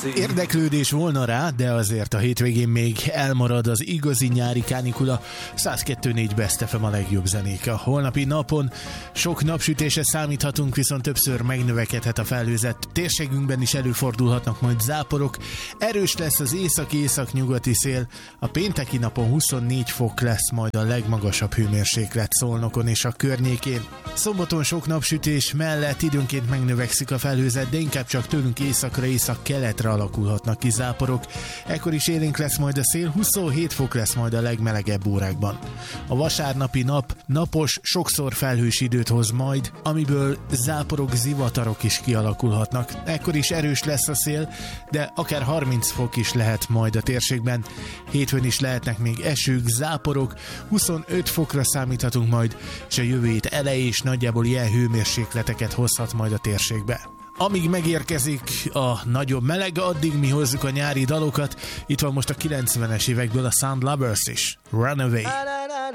Érdeklődés volna rá, de azért a hétvégén még elmarad az igazi nyári kánikula. 102.4 Best FM a legjobb zenék. A holnapi napon sok napsütésre számíthatunk, viszont többször megnövekedhet a felhőzet. Térségünkben is előfordulhatnak majd záporok. Erős lesz az észak-észak-nyugati szél. A pénteki napon 24 fok lesz majd a legmagasabb hőmérséklet Szolnokon és a környékén. Szombaton sok napsütés mellett időnként megnövekszik a felhőzet, de inkább csak tőlünk északra, észak-keletre alakulhatnak ki záporok. Ekkor is élénk lesz majd a szél, 27 fok lesz majd a legmelegebb órákban. A vasárnapi nap napos, sokszor felhős időt hoz majd, amiből záporok, zivatarok is kialakulhatnak. Ekkor is erős lesz a szél, de akár 30 fok is lehet majd a térségben. Hétfőn is lehetnek még esők, záporok, 25 fokra számíthatunk majd, és a jövő hét eleje is nagyjából ilyen hőmérsékleteket hozhat majd a térségbe. Amíg megérkezik a nagyobb meleg, addig mi hozzuk a nyári dalokat. Itt van most a 90-es évekből a Sound Lovers is. Runaway.